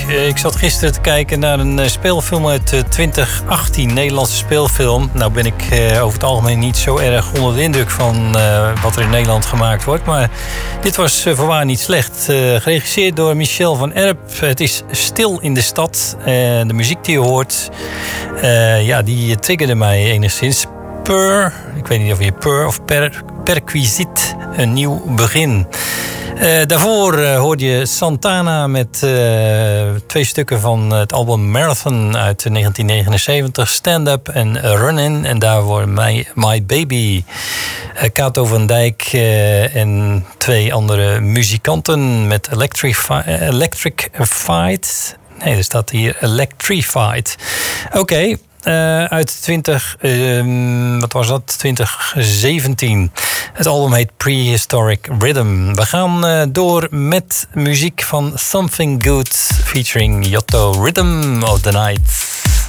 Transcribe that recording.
Ik zat gisteren te kijken naar een speelfilm uit 2018, Nederlandse speelfilm. Nou ben ik over het algemeen niet zo erg onder de indruk van wat er in Nederland gemaakt wordt. Maar dit was voorwaar niet slecht. Geregisseerd door Michel van Erp. Het is Stil in de stad. De muziek die je hoort, die triggerde mij enigszins. Ik weet niet of je per of perquisite, een nieuw begin. Daarvoor hoorde je Santana met 2 stukken van het album Marathon uit 1979. Stand Up en Run In. En daar My Baby. Kato van Dijk en 2 andere muzikanten met Electrified. Nee, er staat hier Electrified. Oké. Uit 2017. Het album heet Prehistoric Rhythm. We gaan door met muziek van Something Good featuring Yotto, Rhythm of the Night.